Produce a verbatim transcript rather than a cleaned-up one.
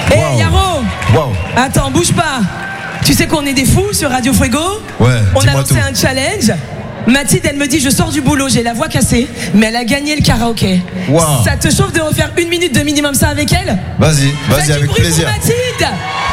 Hé hey, Yaro. Wow. Attends, bouge pas. Tu sais qu'on est des fous sur Radio Fuego. Ouais. On a lancé tout. un challenge. Mathilde, elle me dit, je sors du boulot, j'ai la voix cassée, mais elle a gagné le karaoké. Wow. Ça te chauffe de refaire une minute de minimum ça avec elle? Vas-y, vas-y, Faites avec du bruit plaisir. pour Mathilde.